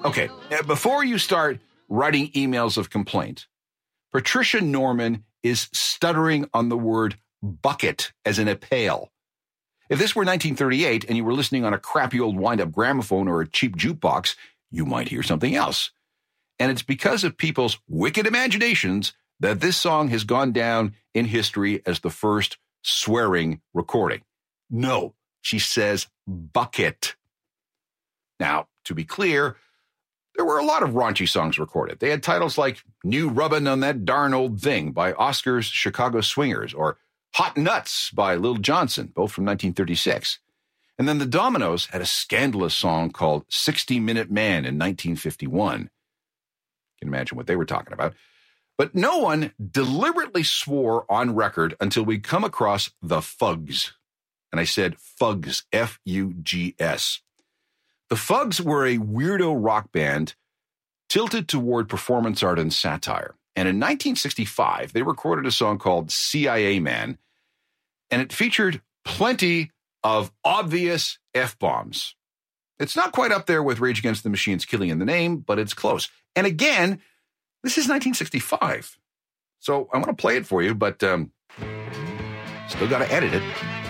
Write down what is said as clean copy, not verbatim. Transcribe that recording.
Okay, before you start writing emails of complaint, Patricia Norman is stuttering on the word bucket as in a pail. If this were 1938 and you were listening on a crappy old wind-up gramophone or a cheap jukebox, you might hear something else. And it's because of people's wicked imaginations that this song has gone down in history as the first swearing recording. No, she says bucket. Now, to be clear, there were a lot of raunchy songs recorded. They had titles like New Rubbin' on That Darn Old Thing by Oscar's Chicago Swingers or Hot Nuts by Lil Johnson, both from 1936. And then the Dominoes had a scandalous song called 60-Minute Man in 1951. You can imagine what they were talking about. But no one deliberately swore on record until we come across the Fugs. And I said Fugs, F-U-G-S. The Fugs were a weirdo rock band tilted toward performance art and satire. And in 1965, they recorded a song called CIA Man, and it featured plenty of obvious F-bombs. It's not quite up there with Rage Against the Machine's Killing in the Name, but it's close. And again, this is 1965. So I want to play it for you, but still got to edit it.